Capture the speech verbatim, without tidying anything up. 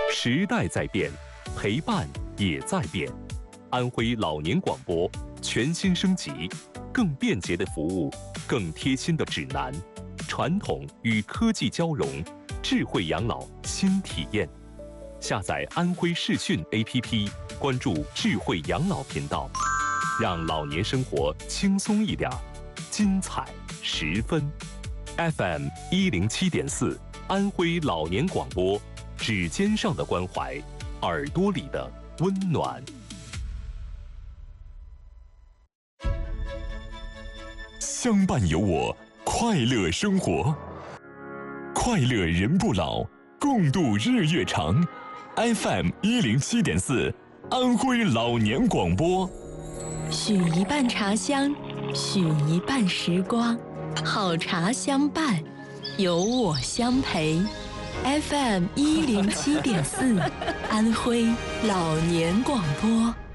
时代在变，陪伴也在变。安徽老年广播全新升级，更便捷的服务，更贴心的指南，传统与科技交融，智慧养老新体验。下载安徽视讯 A P P， 关注智慧养老频道，让老年生活轻松一点，精彩十分。F M 一零七点四，安徽老年广播，指尖上的关怀，耳朵里的温暖。 相伴有我，快乐生活，快乐人不老，共度日月长。F M 一零七点四，安徽老年广播。 许一半茶香，许一半时光，好茶相伴，有我相陪。F M 一零七点四，安徽老年广播。